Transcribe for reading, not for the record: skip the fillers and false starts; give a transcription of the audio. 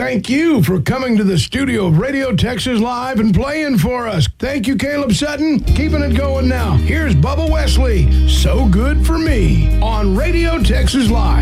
thank you for coming to the studio of Radio Texas Live and playing for us. Thank you, Caleb Sutton. Keeping it going now. Here's Bubba Wesley, So Good For Me, on Radio Texas Live.